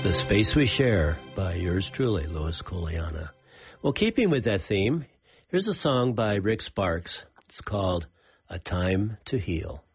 The Space We Share by yours truly, Louis Coliana. Well, keeping with that theme, here's a song by Rick Sparks. It's called A Time to Heal.